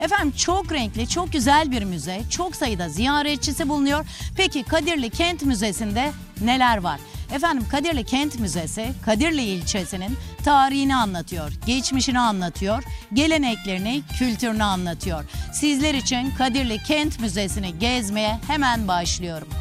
Efendim çok renkli, çok güzel bir müze, çok sayıda ziyaretçisi bulunuyor. Peki Kadirli Kent Müzesi'nde neler var? Efendim Kadirli Kent Müzesi, Kadirli ilçesinin tarihini anlatıyor, geçmişini anlatıyor, geleneklerini, kültürünü anlatıyor. Sizler için Kadirli Kent Müzesi'ni gezmeye hemen başlıyorum.